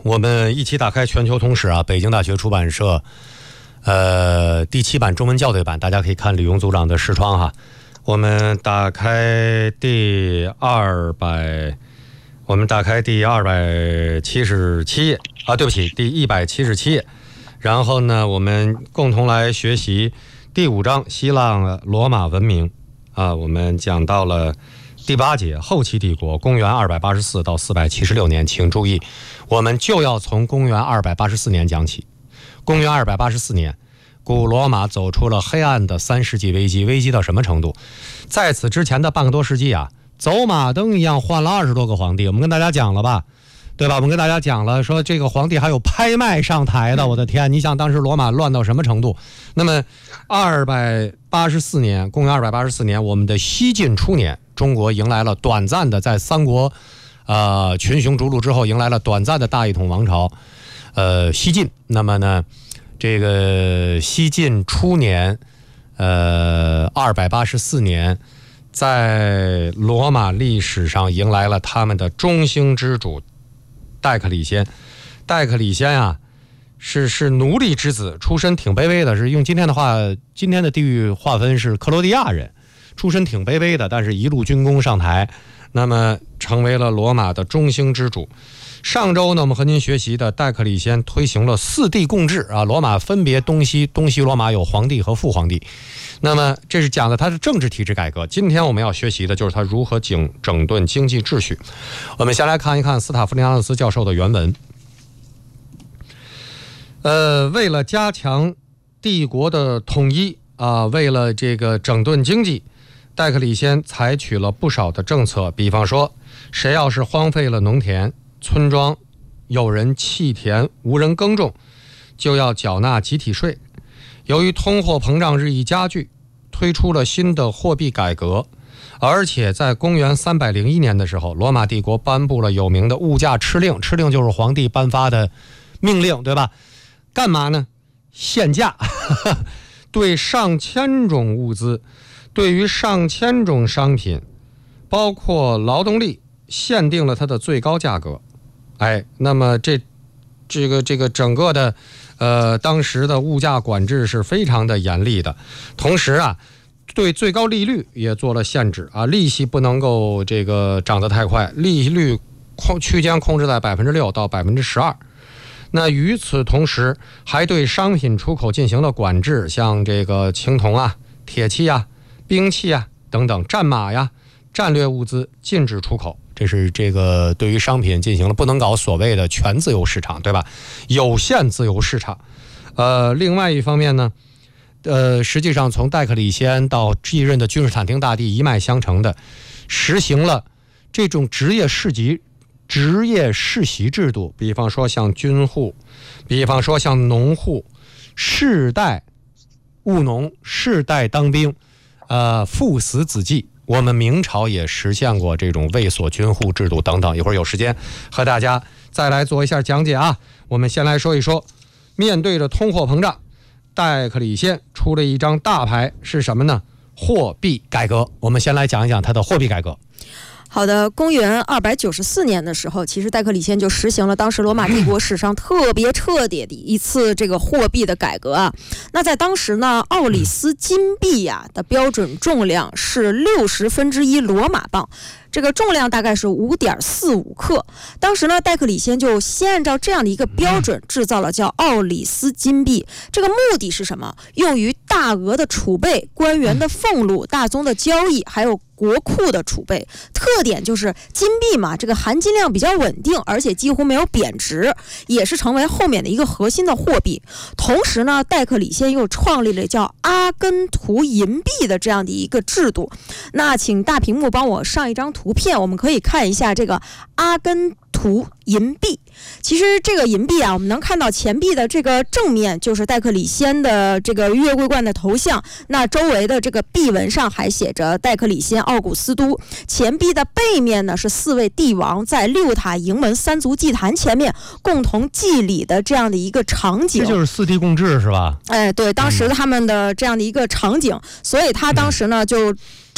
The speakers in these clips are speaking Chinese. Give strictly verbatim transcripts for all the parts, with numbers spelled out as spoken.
我们一起打开全球通史啊，北京大学出版社呃第七版中文校对版，大家可以看李勇组长的视窗哈。我们打开第二百，我们打开第二百七十七页啊，对不起，第一百七十七页。然后呢，我们共同来学习第五章希腊罗马文明啊，我们讲到了第八节后期帝国，公元二百八十四到四百七十六年，请注意，我们就要从公元二百八十四年讲起。公元二百八十四年，古罗马走出了黑暗的三世纪危机，危机到什么程度？在此之前的半个多世纪啊，走马灯一样换了二十多个皇帝，我们跟大家讲了吧，对吧？我们跟大家讲了，说这个皇帝还有拍卖上台的，我的天！你想当时罗马乱到什么程度？那么，二百八十四年，公元二百八十四年，我们的西晋初年，中国迎来了短暂的在三国，呃，群雄逐鹿之后，迎来了短暂的大一统王朝，呃，西晋。那么呢，这个西晋初年，呃，二百八十四年，在罗马历史上迎来了他们的中兴之主戴克里先。戴克里先啊，是是奴隶之子，出身挺卑微的，是用今天的话，今天的地域划分是克罗地亚人，出身挺卑微的，但是一路军功上台，那么成为了罗马的中兴之主。上周呢，我们和您学习的戴克里先推行了四帝共治啊，罗马分别东西东西罗马有皇帝和副皇帝。那么这是讲的他的政治体制改革。今天我们要学习的就是他如何整整顿经济秩序。我们先来看一看斯塔夫利安诺斯教授的原文。呃，为了加强帝国的统一啊，为了这个整顿经济，戴克里先采取了不少的政策。比方说，谁要是荒废了农田，村庄有人弃田无人耕种，就要缴纳集体税。由于通货膨胀日益加剧，推出了新的货币改革，而且在公元三百零一年的时候，罗马帝国颁布了有名的物价敕令。敕令就是皇帝颁发的命令，对吧？干嘛呢？限价对上千种物资，对于上千种商品，包括劳动力，限定了它的最高价格。哎，那么这这个这个整个的呃当时的物价管制是非常的严厉的。同时啊，对最高利率也做了限制啊，利息不能够这个涨得太快，利率控区间控制在百分之六到百分之十二。那与此同时，还对商品出口进行了管制，像这个青铜啊、铁器啊、兵器啊等等，战马呀、战略物资禁止出口。这是这个对于商品进行了不能搞所谓的全自由市场，对吧？有限自由市场。呃，另外一方面呢，呃，实际上从戴克里先到继任的君士坦丁大帝一脉相承的，实行了这种职业世袭。职业世袭制度，比方说像军户，比方说像农户，世代务农，世代当兵，呃，父死子继。我们明朝也实现过这种卫所军户制度等等。一会儿有时间和大家再来做一下讲解啊。我们先来说一说，面对着通货膨胀，戴克里先出了一张大牌，是什么呢？货币改革。我们先来讲一讲他的货币改革。 好的，公元二百九十四年的时候，其实戴克里先就实行了当时罗马帝国史上特别彻底的一次这个货币的改革啊。那在当时呢，奥里斯金币呀、啊、的标准重量是六十分之一罗马磅。这个重量大概是 五点四五克。当时呢，戴克里先就先按照这样的一个标准制造了叫奥里斯金币。这个目的是什么？用于大额的储备、官员的俸禄、大宗的交易，还有国库的储备。特点就是金币嘛，这个含金量比较稳定，而且几乎没有贬值，也是成为后面的一个核心的货币。同时呢，戴克里先又创立了叫阿根图银币的这样的一个制度。那请大屏幕帮我上一张图片，我们可以看一下这个阿根图银币。其实这个银币啊，我们能看到钱币的这个正面就是戴克里先的这个月桂冠的头像，那周围的这个币纹上还写着戴克里先奥古斯都。钱币的背面呢是四位帝王在六塔营门三足祭坛前面共同祭礼的这样的一个场景。 这就是四帝共治是吧？ 哎，对，当时他们的这样的一个场景，嗯、所以他当时呢就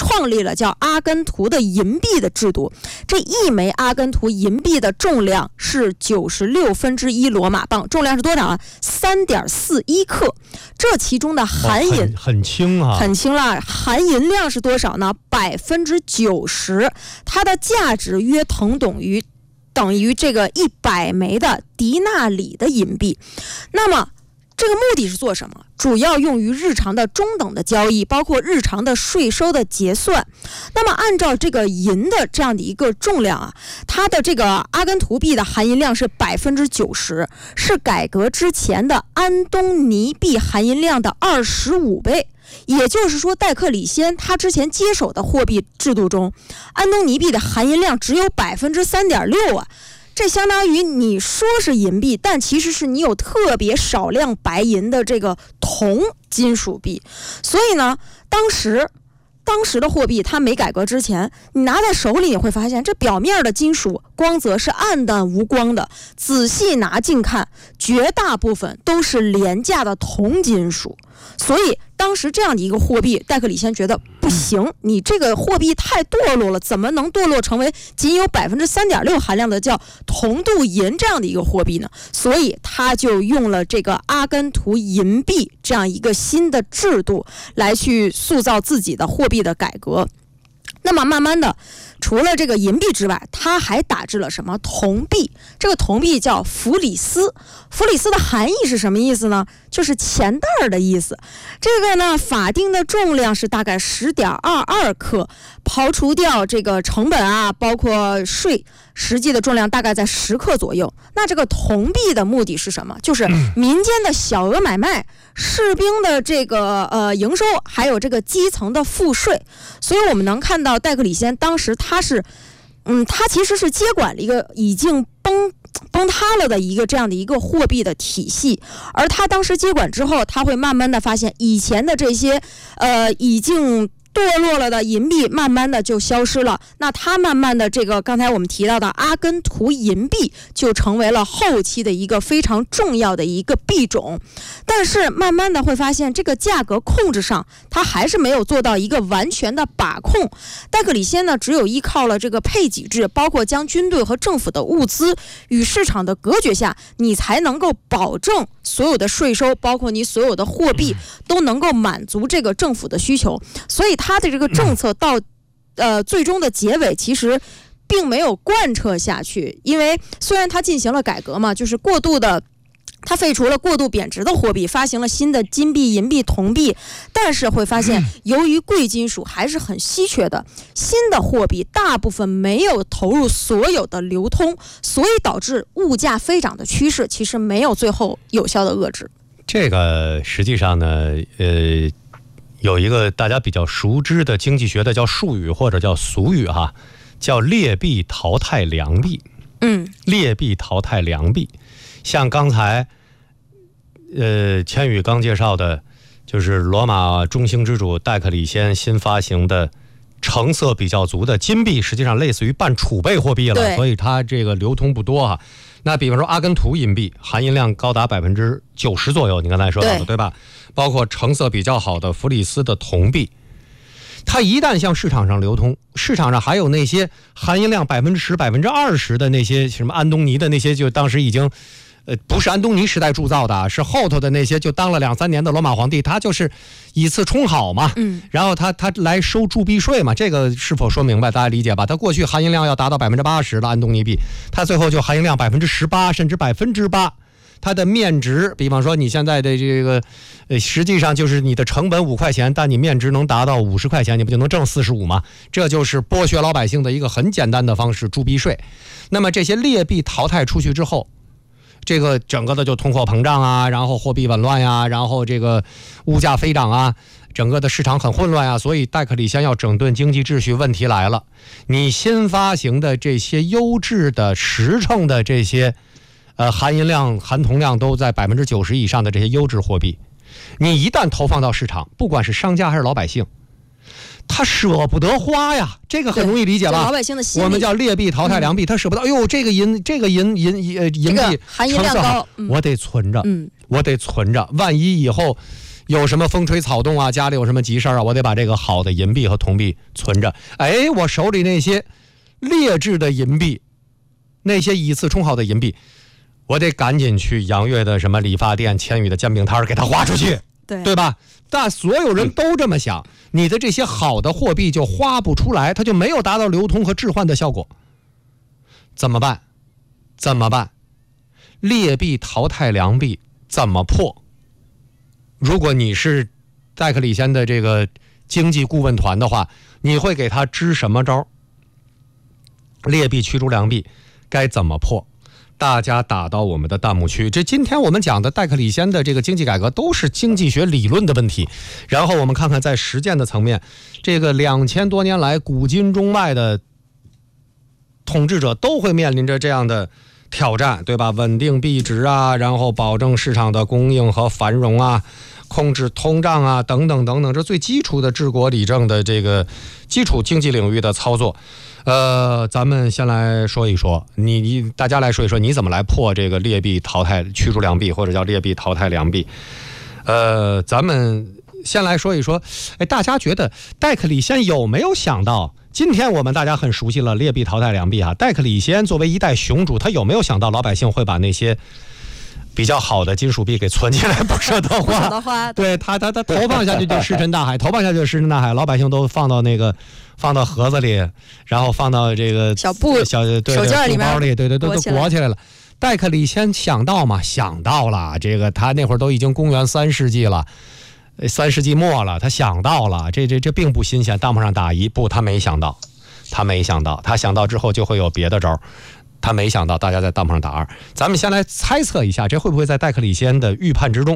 创立了叫阿根图的银币的制度。这一枚阿根图银币的重量是九十六分之一罗马磅，重量是多少啊？三点四一克。这其中的含银、 哦、很, 很轻啊， 很轻了。含银量是多少呢？百分之九十，它的价值约等等于等于这个一百枚的迪纳里的银币。那么这个目的是做什么？主要用于日常的中等的交易，包括日常的税收的结算。那么按照这个银的这样的一个重量啊，它的这个阿根图币的含银量是百分之九十，是改革之前的安东尼币含银量的二十五倍。也就是说，戴克里先他之前接手的货币制度中，安东尼币的含银量只有百分之三点六啊。这相当于你说是银币，但其实是你有特别少量白银的这个铜金属币。所以呢，当时当时的货币它没改革之前，你拿在手里你会发现，这表面的金属光泽是暗淡无光的，仔细拿近看，绝大部分都是廉价的铜金属。所以当时这样的一个货币，戴克里先觉得不行，你这个货币太堕落了，怎么能堕落成为仅有百分之三点六含量的叫铜镀银这样的一个货币呢？所以他就用了这个阿根图银币这样一个新的制度来去塑造自己的货币的改革。那么慢慢的，除了这个银币之外，他还打制了什么铜币？这个铜币叫弗里斯。弗里斯的含义是什么意思呢？就是钱袋的意思。这个呢，法定的重量是大概十点二二克，刨除掉这个成本啊，包括税，实际的重量大概在十克左右。那这个铜币的目的是什么？就是民间的小额买卖，士兵的这个呃营收，还有这个基层的赋税。所以我们能看到戴克里先当时他是，嗯，他其实是接管了一个已经崩崩塌了的一个这样的一个货币的体系。而他当时接管之后，他会慢慢的发现以前的这些呃已经堕落了的银币慢慢的就消失了，那它慢慢的这个刚才我们提到的阿根图银币就成为了后期的一个非常重要的一个币种。但是慢慢的会发现，这个价格控制上它还是没有做到一个完全的把控。戴克里先呢，只有依靠了这个配给制，包括将军队和政府的物资与市场的隔绝下，你才能够保证所有的税收，包括你所有的货币都能够满足这个政府的需求。所以他的这个政策到呃最终的结尾其实并没有贯彻下去。因为虽然他进行了改革嘛，就是过度的他废除了过度贬值的货币，发行了新的金币、银币、铜币，但是会发现由于贵金属还是很稀缺的，新的货币大部分没有投入所有的流通，所以导致物价飞涨的趋势其实没有最后有效的遏制。 这个实际上呢，呃有一个大家比较熟知的经济学的叫术语或者叫俗语哈，叫劣币淘汰良币。 嗯， 劣币淘汰良币，像刚才呃千羽刚介绍的，就是罗马中兴之主戴克里先新发行的成色比较足的金币，实际上类似于半储备货币了，所以它这个流通不多哈。那比方说阿根图银币含银量高达百分之九十左右，你刚才说到的 对, 对吧？包括成色比较好的弗里斯的铜币，它一旦向市场上流通，市场上还有那些含银量百分之十、百分之二十的那些什么安东尼的那些，就当时已经。呃，不是安东尼时代铸造的，是后头的那些就当了两三年的罗马皇帝，他就是以次充好嘛， 嗯， 然后他他来收铸币税嘛，这个是否说明白？大家理解吧？他过去含银量要达到百分之八十的安东尼币，他最后就含银量百分之十八甚至百分之八，它的面值，比方说你现在的这个，呃，实际上就是你的成本五块钱，但你面值能达到五十块钱，你不就能挣四十五吗？这就是剥削老百姓的一个很简单的方式，铸币税。那么这些劣币淘汰出去之后，这个整个的就通货膨胀啊，然后货币紊乱呀，然后这个物价飞涨啊，整个的市场很混乱啊，所以戴克里先要整顿经济秩序，问题来了，你新发行的这些优质的实诚的这些呃含银量含铜量都在百分之九十以上的这些优质货币，你一旦投放到市场，不管是商家还是老百姓，他舍不得花呀，这个很容易理解吧？ 老百姓的心理， 我们叫劣币淘汰良币，嗯、他舍不得。哎呦，这个银，这个银银银银币含银量高， 我得存着， 嗯， 我得存着。万一以后有什么风吹草动啊，家里有什么急事啊，我得把这个好的银币和铜币存着。哎，我手里那些劣质的银币，那些以次充好的银币，我得赶紧去杨岳的什么理发店、千羽的煎饼摊给它花出去， 对对吧？但所有人都这么想，你的这些好的货币就花不出来，它就没有达到流通和置换的效果。怎么办？怎么办？劣币淘汰良币怎么破？如果你是戴克里先的这个经济顾问团的话，你会给他支什么招？劣币驱逐良币该怎么破？大家打到我们的弹幕区。这今天我们讲的戴克里先的这个经济改革都是经济学理论的问题，然后我们看看在实践的层面，这个两千多年来古今中外的统治者都会面临着这样的挑战，对吧？稳定币值啊，然后保证市场的供应和繁荣啊，控制通胀啊，等等等等，这最基础的治国理政的这个基础经济领域的操作。呃，咱们先来说一说，你你大家来说一说，你怎么来破这个劣币淘汰驱逐良币，或者叫劣币淘汰良币？呃，咱们先来说一说，哎，大家觉得戴克里先有没有想到？今天我们大家很熟悉了劣币淘汰良币啊，戴克里先作为一代雄主，他有没有想到老百姓会把那些比较好的金属币给存起来，不舍得花？ 不舍得花， 对他，他他投放下去就石沉大海，投放下去就石沉大海，老百姓都放到那个放到盒子里，然后放到这个小布小对对手绢里面包里，对对，都都裹起来了。戴克里先想到嘛？想到了，这个他那会儿都已经公元三世纪了。三世纪末了，他想到了，这这这并不新鲜。弹幕上打一，不，他没想到，他没想到，他想到之后就会有别的招，他没想到。大家在弹幕上打二，咱们先来猜测一下，这会不会在戴克里先的预判之中？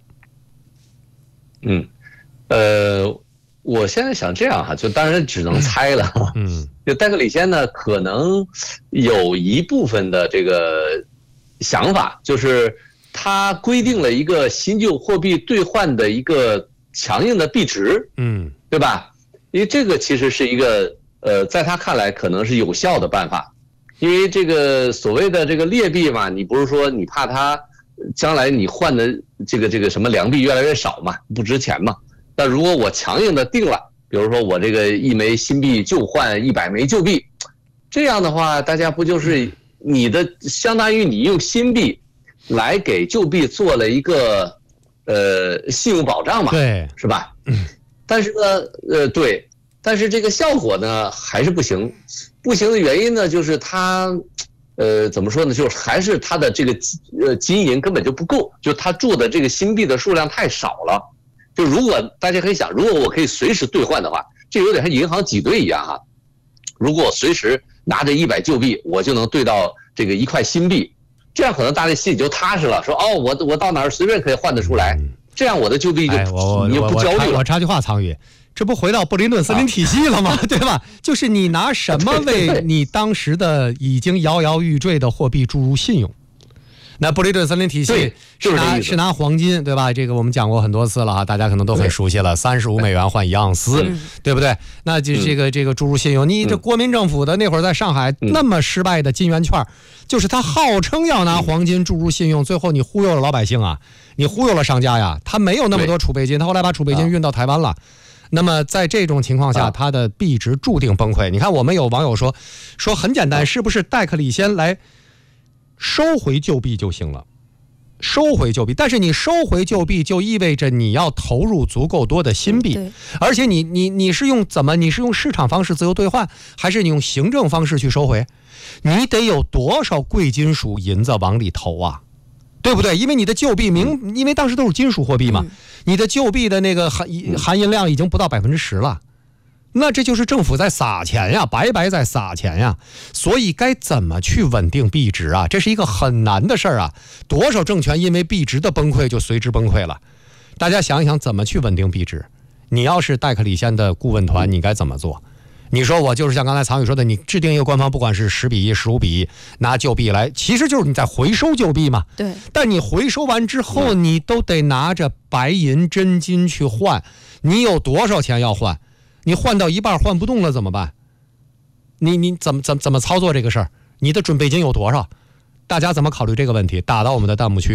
嗯，呃，我现在想这样哈，就当然只能猜了。嗯，就戴克里先呢，可能有一部分的这个想法，就是他规定了一个新旧货币兑换的一个强硬的币值，嗯，对吧？因为这个其实是一个呃，在他看来可能是有效的办法，因为这个所谓的这个劣币嘛，你不是说你怕它将来你换的这个这个什么良币越来越少嘛，不值钱嘛？那如果我强硬的定了，比如说我这个一枚新币就换一百枚旧币，这样的话，大家不就是你的相当于你用新币来给旧币做了一个呃信用保障嘛， 对， 是吧？嗯。但是呢，呃，对，但是这个效果呢还是不行，不行的原因呢就是它，呃，怎么说呢？就是还是它的这个呃金银根本就不够，就它铸的这个新币的数量太少了。就如果大家可以想，如果我可以随时兑换的话，这有点像银行挤兑一样哈。如果我随时拿着一百旧币，我就能兑到这个一块新币。这样可能大家心里就踏实了，说哦，我我到哪儿随便可以换得出来，这样我的旧币就你也不焦虑了。 我插句话，苍宇，这不回到布林顿森林体系了吗？啊、对吧？就是你拿什么为你当时的已经摇摇欲坠的货币注入信用？那布林顿森林体系是拿是拿黄金，对吧？这个我们讲过很多次了哈，大家可能都很熟悉了。三十五美元换一盎司，对不对？那就这个这个注入信用，你这国民政府的那会儿在上海那么失败的金圆券，就是他号称要拿黄金注入信用，最后你忽悠了老百姓啊，你忽悠了商家呀，他没有那么多储备金，他后来把储备金运到台湾了。那么在这种情况下，它的币值注定崩溃。你看，我们有网友说说很简单，是不是戴克里先来收回旧币就行了？收回旧币，但是你收回旧币就意味着你要投入足够多的新币，而且你你你是用怎么？你是用市场方式自由兑换，还是你用行政方式去收回？你得有多少贵金属银子往里投啊？对不对？因为你的旧币明，因为当时都是金属货币嘛，你的旧币的那个含含银量已经不到百分之十了。那这就是政府在撒钱呀，白白在撒钱呀，所以该怎么去稳定币值啊？这是一个很难的事儿啊！多少政权因为币值的崩溃就随之崩溃了？大家想一想，怎么去稳定币值？你要是戴克里先的顾问团，你该怎么做？你说我就是像刚才曹宇说的，你制定一个官方，不管是十比一、十五比一，拿旧币来，其实就是你在回收旧币嘛。 对。 但你回收完之后，你都得拿着白银真金去换，你有多少钱要换？你换到一半换不动了怎么办？你你怎么怎么怎么操作这个事儿？你的准备金有多少？大家怎么考虑这个问题？打到我们的弹幕区，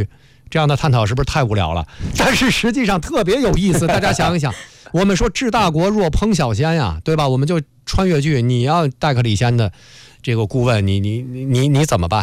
这样的探讨是不是太无聊了？但是实际上特别有意思，大家想一想，我们说治大国若烹小鲜呀，对吧？我们就穿越剧，你要戴克里先的这个顾问，你你你你你怎么办？